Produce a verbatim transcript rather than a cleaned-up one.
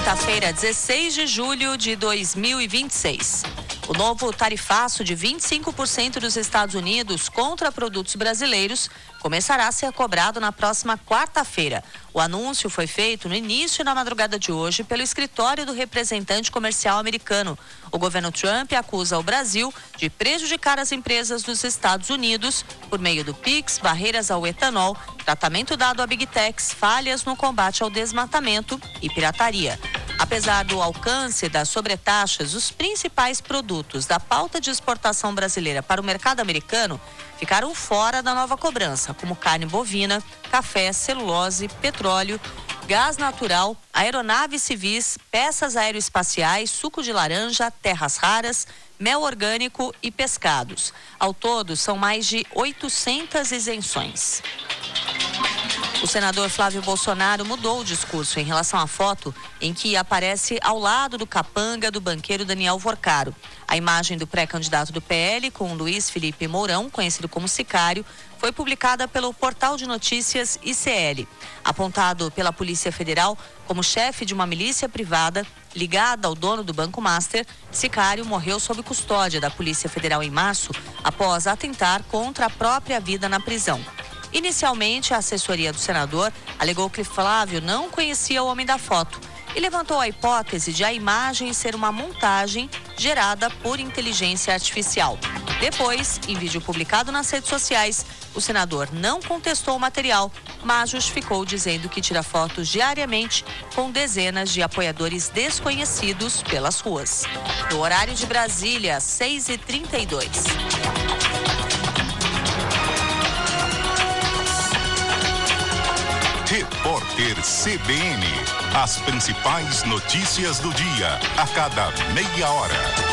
quinta-feira, dezesseis de julho de dois mil e vinte e seis. O novo tarifaço de vinte e cinco por cento dos Estados Unidos contra produtos brasileiros começará a ser cobrado na próxima quarta-feira. O anúncio foi feito no início da madrugada de hoje pelo escritório do representante comercial americano. O governo Trump acusa o Brasil de prejudicar as empresas dos Estados Unidos por meio do Pix, barreiras ao etanol, tratamento dado a Big Techs, falhas no combate ao desmatamento e pirataria. Apesar do alcance das sobretaxas, os principais produtos da pauta de exportação brasileira para o mercado americano ficaram fora da nova cobrança, como carne bovina, café, celulose, petróleo, gás natural, aeronaves civis, peças aeroespaciais, suco de laranja, terras raras, mel orgânico e pescados. Ao todo, são mais de oitocentas isenções. O senador Flávio Bolsonaro mudou o discurso em relação à foto em que aparece ao lado do capanga do banqueiro Daniel Vorcaro. A imagem do pré-candidato do P L com Luiz Felipe Mourão, conhecido como Sicário, foi publicada pelo portal de notícias I C L. Apontado pela Polícia Federal como chefe de uma milícia privada ligada ao dono do Banco Master, Sicário morreu sob custódia da Polícia Federal em março, após atentar contra a própria vida na prisão. Inicialmente, a assessoria do senador alegou que Flávio não conhecia o homem da foto e levantou a hipótese de a imagem ser uma montagem gerada por inteligência artificial. Depois, em vídeo publicado nas redes sociais, o senador não contestou o material, mas justificou dizendo que tira fotos diariamente com dezenas de apoiadores desconhecidos pelas ruas. No horário de Brasília, seis e trinta e dois. Repórter C B N. As principais notícias do dia, a cada meia hora.